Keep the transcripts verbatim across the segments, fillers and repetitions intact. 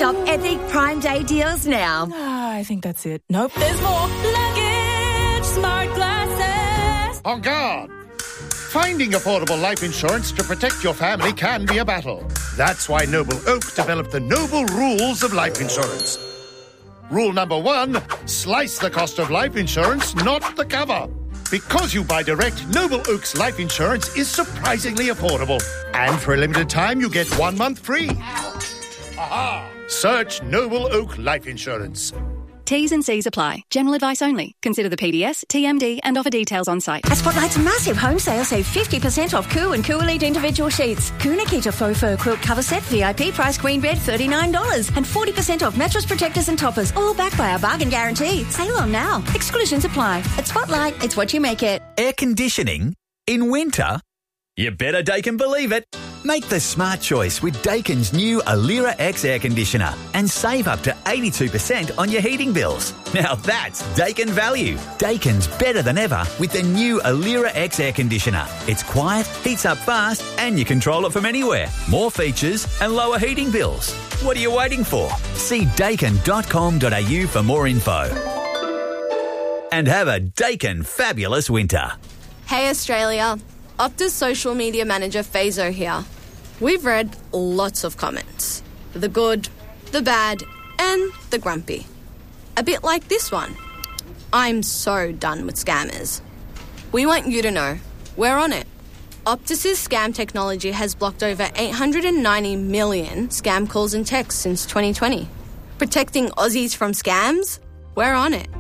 Shop Epic Prime Day deals now. Ah, I think that's it. Nope, there's more. Luggage smart glasses. On guard! Finding affordable life insurance to protect your family can be a battle. That's why Noble Oak developed the Noble Rules of Life Insurance. Rule number one, slice the cost of life insurance, not the cover. Because you buy direct, Noble Oak's life insurance is surprisingly affordable. And for a limited time, you get one month free. Aha! Search Noble Oak Life Insurance. T's and C's apply. General advice only. Consider the P D S, T M D and offer details on site. At Spotlight's massive home sale, save fifty percent off Coo and Coo Elite individual sheets. Coo Nikita faux fur quilt cover set, V I P price queen bed, thirty-nine dollars. And forty percent off mattress protectors and toppers, all backed by our bargain guarantee. Sale on now. Exclusions apply. At Spotlight, it's what you make it. Air conditioning? In winter? You better Daikin believe it. Make the smart choice with Daikin's new Alira X air conditioner and save up to eighty-two percent on your heating bills. Now that's Daikin value. Daikin's better than ever with the new Alira X air conditioner. It's quiet, heats up fast and you control it from anywhere. More features and lower heating bills. What are you waiting for? See daikin dot com dot a u for more info. And have a Daikin fabulous winter. Hey Australia, Optus social media manager Fazo here. We've read lots of comments. The good, the bad, and the grumpy. A bit like this one. I'm so done with scammers. We want you to know, we're on it. Optus's scam technology has blocked over eight hundred ninety million scam calls and texts since twenty twenty. Protecting Aussies from scams? We're on it.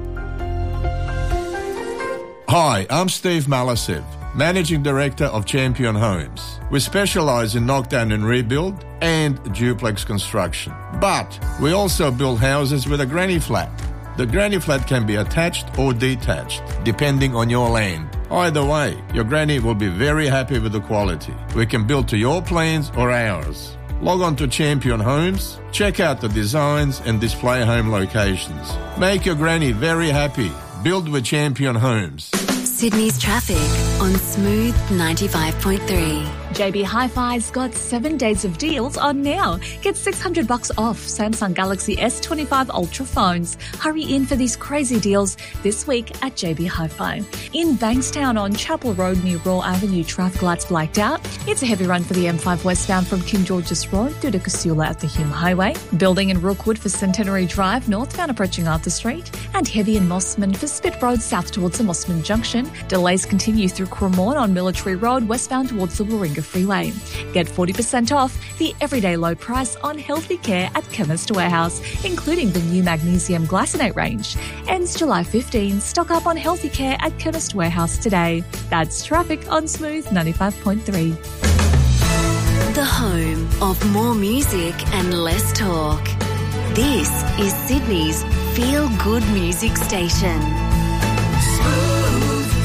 Hi, I'm Steve Malisev, Managing Director of Champion Homes. We specialise in knockdown and rebuild and duplex construction. But we also build houses with a granny flat. The granny flat can be attached or detached, depending on your land. Either way, your granny will be very happy with the quality. We can build to your plans or ours. Log on to Champion Homes, check out the designs and display home locations. Make your granny very happy. Build with Champion Homes. Sydney's traffic on Smooth ninety-five point three. J B Hi-Fi's got seven days of deals on now. Get six hundred bucks off Samsung Galaxy S twenty-five Ultra phones. Hurry in for these crazy deals this week at J B Hi-Fi. In Bankstown on Chapel Road near Raw Avenue, traffic lights blacked out. It's a heavy run for the M five westbound from King George's Road through to Casula at the Hume Highway. Building in Rookwood for Centenary Drive northbound approaching Arthur Street. And heavy in Mossman for Spit Road south towards the Mossman Junction. Delays continue through Cremorne on Military Road westbound towards the Warringah Freeway. Get forty percent off the everyday low price on healthy care at Chemist Warehouse, including the new magnesium glycinate range. Ends July fifteenth. Stock up on healthy care at Chemist Warehouse today. That's traffic on Smooth ninety-five point three. The home of more music and less talk. This is Sydney's feel-good music station. Smooth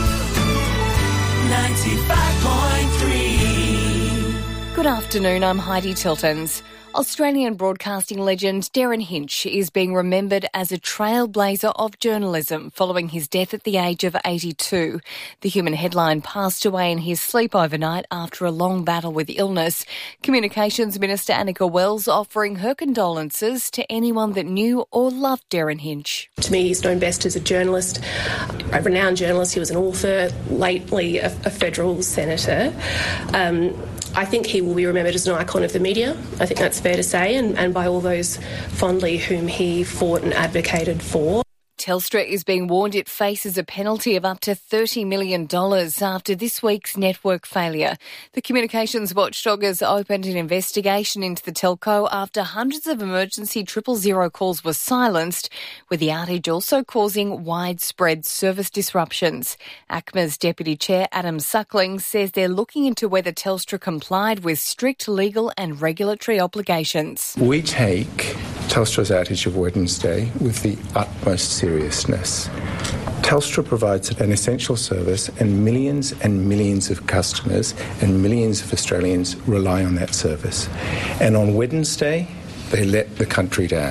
ninety-five point three. Good afternoon, I'm Heidi Tiltons. Australian broadcasting legend Derryn Hinch is being remembered as a trailblazer of journalism following his death at the age of eighty-two. The Human headline passed away in his sleep overnight after a long battle with illness. Communications Minister Annika Wells offering her condolences to anyone that knew or loved Derryn Hinch. To me, he's known best as a journalist, a renowned journalist. He was an author, lately a, a federal senator. Um, I think he will be remembered as an icon of the media. I think that's fair to say, and, and by all those fondly whom he fought and advocated for. Telstra is being warned it faces a penalty of up to thirty million dollars after this week's network failure. The communications watchdog has opened an investigation into the telco after hundreds of emergency triple zero calls were silenced, with the outage also causing widespread service disruptions. A C M A's Deputy Chair Adam Suckling says they're looking into whether Telstra complied with strict legal and regulatory obligations. We take Telstra's outage of Wednesday with the utmost seriousness. Telstra provides an essential service and millions and millions of customers and millions of Australians rely on that service. And on Wednesday, they let the country down.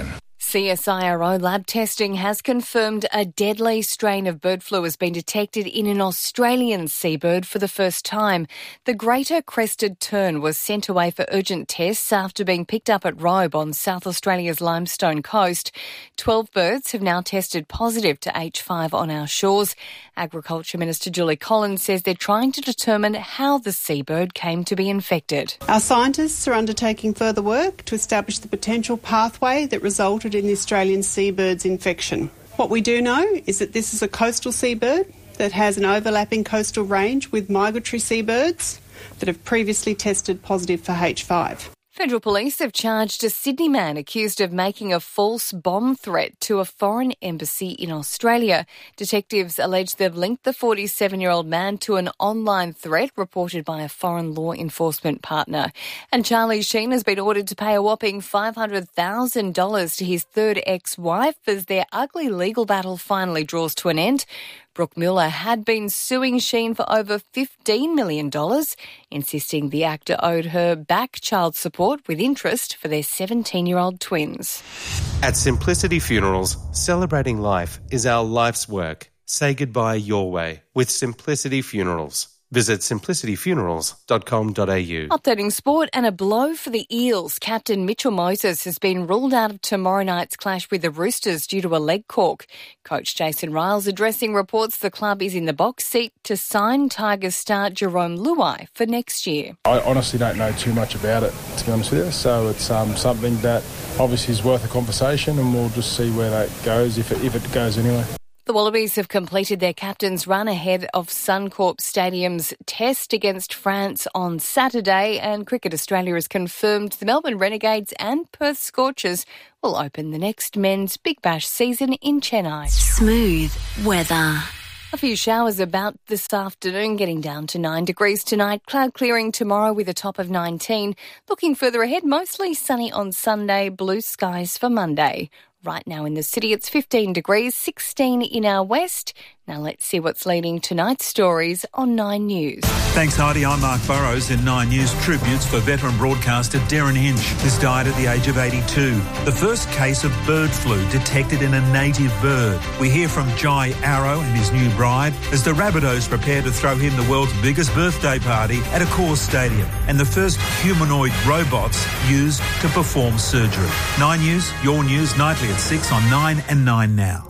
C S I R O lab testing has confirmed a deadly strain of bird flu has been detected in an Australian seabird for the first time. The greater crested tern was sent away for urgent tests after being picked up at Robe on South Australia's Limestone coast. Twelve birds have now tested positive to H five on our shores. Agriculture Minister Julie Collins says they're trying to determine how the seabird came to be infected. Our scientists are undertaking further work to establish the potential pathway that resulted in the Australian seabird's infection. What we do know is that this is a coastal seabird that has an overlapping coastal range with migratory seabirds that have previously tested positive for H five. Federal police have charged a Sydney man accused of making a false bomb threat to a foreign embassy in Australia. Detectives allege they've linked the forty-seven-year-old man to an online threat reported by a foreign law enforcement partner. And Charlie Sheen has been ordered to pay a whopping five hundred thousand dollars to his third ex-wife as their ugly legal battle finally draws to an end. Brooke Muller had been suing Sheen for over fifteen million dollars, insisting the actor owed her back child support with interest for their seventeen-year-old twins. At Simplicity Funerals, celebrating life is our life's work. Say goodbye your way with Simplicity Funerals. Visit simplicity funerals dot com dot a u. Updating sport, and a blow for the Eels. Captain Mitchell Moses has been ruled out of tomorrow night's clash with the Roosters due to a leg cork. Coach Jason Riles addressing reports the club is in the box seat to sign Tigers star Jerome Luai for next year. I honestly don't know too much about it, to be honest with you, so it's um, something that obviously is worth a conversation, and we'll just see where that goes, if it, if it goes anyway. The Wallabies have completed their captain's run ahead of Suncorp Stadium's test against France on Saturday, and Cricket Australia has confirmed the Melbourne Renegades and Perth Scorchers will open the next men's Big Bash season in Chennai. Smooth weather. A few showers about this afternoon, getting down to nine degrees tonight. Cloud clearing tomorrow with a top of nineteen. Looking further ahead, mostly sunny on Sunday, blue skies for Monday. Right now in the city, it's fifteen degrees, sixteen in our west. Now let's see what's leading tonight's stories on Nine News. Thanks, Heidi. I'm Mark Burrows. In Nine News, tributes for veteran broadcaster Darren Hinch, who's died at the age of eighty-two. The first case of bird flu detected in a native bird. We hear from Jai Arrow and his new bride as the Rabbitohs prepare to throw him the world's biggest birthday party at Accor Stadium, and the first humanoid robots used to perform surgery. Nine News, your news, nightly at six on Nine and Nine Now.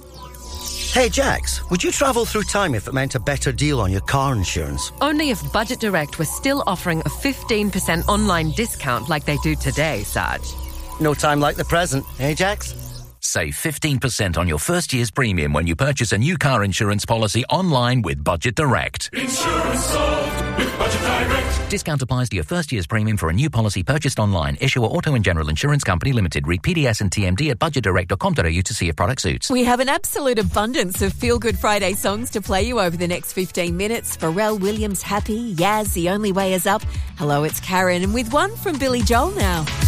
Hey Jax, would you travel through time if it meant a better deal on your car insurance? Only if Budget Direct was still offering a fifteen percent online discount like they do today, Saj. No time like the present, eh Jax? Save fifteen percent on your first year's premium when you purchase a new car insurance policy online with Budget Direct. Insurance solved with Budget Direct. Discount applies to your first year's premium for a new policy purchased online. Issuer Auto and General Insurance Company Limited. Read P D S and T M D at budget direct dot com dot a u to see if product suits. We have an absolute abundance of Feel Good Friday songs to play you over the next fifteen minutes. Pharrell Williams, Happy, Yaz, The Only Way Is Up. Hello, it's Karen, and with one from Billy Joel now.